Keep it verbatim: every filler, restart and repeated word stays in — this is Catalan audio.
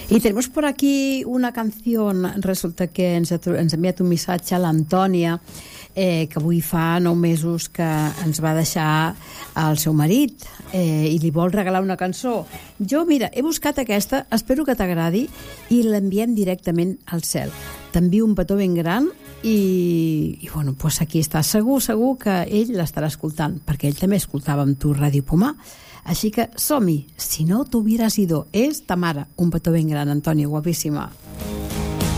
Y tenemos por aquí una canción, resulta que ens ha, ens ha enviat un missatge a l'Antònia, eh, que avui fa nou mesos que ens va deixar el seu marit, eh, i li vol regalar una cançó. Jo, mira, he buscat aquesta, espero que t'agradi, i l'enviem directament al cel. T'envio un petó ben gran i, i bueno, pues aquí està. Segur, segur que ell l'estarà escoltant, perquè ell també escoltava amb tu Ràdio Pomar. Així que som-hi. Si no t'hubieras ido. És ta mare. Un petó ben gran, Antònia, guapíssima.